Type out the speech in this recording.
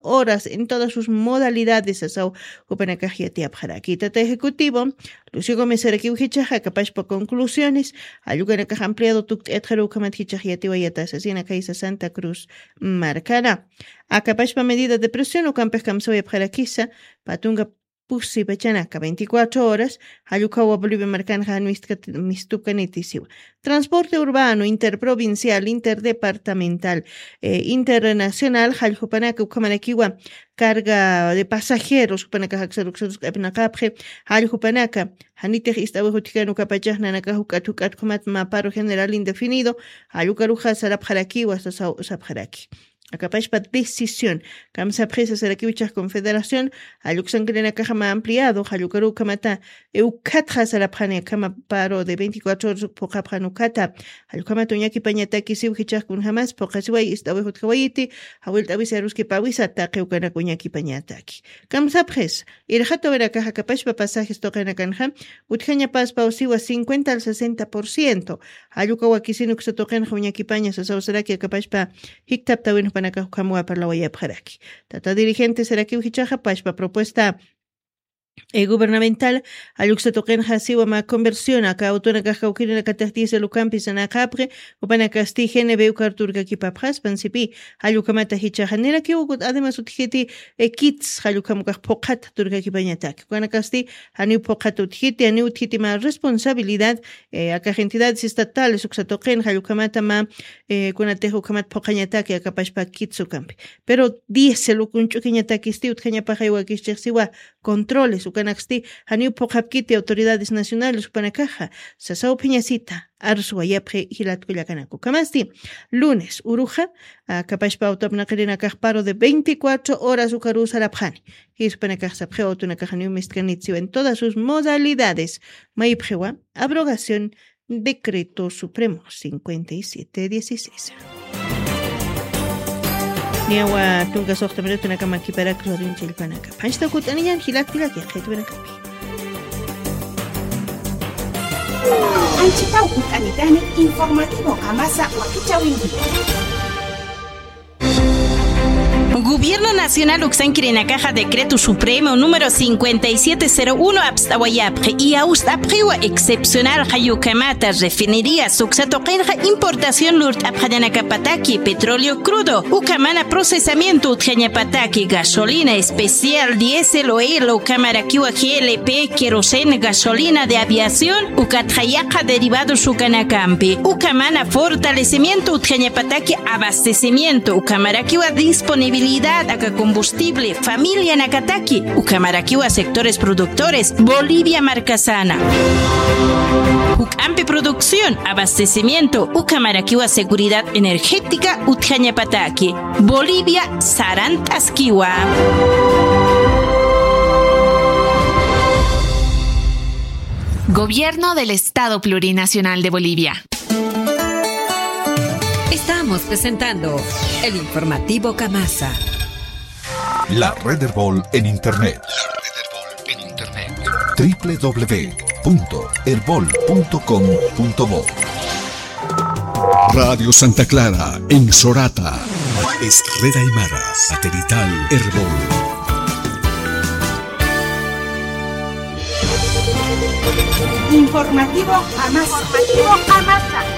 horas en todas sus modalidades. Asau Hupanacajia Paraki. Tata Ejecutivo, Lucio Gómez Araquiujichaja, capaz por conclusiones, Ayucanacaj ampliado Tuct Etjaru Kamathichajiati Wayata Asesina Caisa Santa Cruz Marcana. A capaz para medida de presión o campes Camsoya Paraquisa, Patunga Pusi Pachanaca, 24 horas, Ayucawa Bolivia Marcanja Mistucanitisiwa. Transporte urbano, interprovincial, interdepartamental, internacional, Jaljupanaca, Ucamaraquiwa, carga de pasajeros, Upanaca, Haxaruxus, Apnacapje, Jaljupanaca, Hanitej Istabujuticano, Capachajna, Nacajucatucat, Comat, Maparo general indefinido, Ayucaruja, Sarapjaraquiwa, hasta Sapjaraki. Acapachpa decisión. Kamsa presa Saraquiwichas Confederación, Ayuxan Grena Cajama ampliado, Hayucaru Kamata, Eucatja Sarapjane, Kama paro de 24 horas por Japranukata, Ayucama Tuñaki Pañataki Siujichas con jamás, por Casuay, Istabujut Hawaiti, Hawil Tavisaruski Pavisa, Taqueucana Cuñaki Pañataki. Kamsa presa, Irjato Veracaja Capachpa pasajes Tocana Canja, Utjaña Paz Pausiwa 50 al 60%, Ayucawakisinu Xatocan Juñaki Pañas, Sausaraki Capachpa, Hictap Tawin Panacajamua para la Waya Paraki. Tata dirigente Seraki Ujichaja Pachpa propuesta gubernamental Ayuxa Toquen Hasiwama conversión acá autora Cajaukina Catatiza Lucampis en Acapre, Upana Castije Nebeu Carturga Kipapras, Pansipi, Ayucamata Hichajanera, que además utjeti kits Ayucamuca Pocat Turga Kipañatak. Cuana Casti, Anu Pocat utjeti, Anu utjeti más responsabilidad, acá entidades estatales, Uxatoquen, Ayucamata ma, Cuanatejo Camat Pocañatak, Acapashpa Kitsucampi. Pero 10 Lucunchukiñatakisti, Utjañapajaiwakishchiwa, controles. Ucanaxti, Haniu Pojapkiti, autoridades nacionales, Upanacaja, Sasao Peñacita, Arsuayapre, Hilatcullacanaco. Camasti, lunes, Uruja, Capachpa Autopnacarina Cajparo de 24 horas, Ucaru Sarapjani, Hispanacajsa Preautunacajaniu Mistcanitio en todas sus modalidades. Maipjewa, abrogación, Decreto Supremo 5716. Niawa tunga soxta mereto na kama kipara klorin chilpanaka. Panchta kutaniyan hilat pilak ya khaitu benakapi. Anchita kutanitani informativo kamasa wakichawingi. Gobierno Nacional Uxanquirenacaja Decreto Supremo número 5701 Abstawayapre y Austapriwa excepcional Hayukamata refinería Suxatoquenja importación Lurt Abhayanacapataki petróleo crudo Ucamana procesamiento Utjañapataki gasolina especial diésel oil Ucamaraquiwa GLP querosene gasolina de aviación Ucatjayaca derivados Ucanacampi Ucamana fortalecimiento Utjañapataki abastecimiento Ucamaraquiwa disponibilidad a combustible, familia Nakataki, Ucamaraquiwa sectores productores, Bolivia Marcasana. Ucampe producción, abastecimiento, Ucamaraquiwa seguridad energética, Utjañapataki, Bolivia Sarantasquiwa. Gobierno del Estado Plurinacional de Bolivia. Estamos presentando el informativo Camasa. La Red Herbol en Internet. www.herbol.com.bo. Radio Santa Clara en Sorata. Es Red Aymara, satelital Herbol. Informativo Camasa.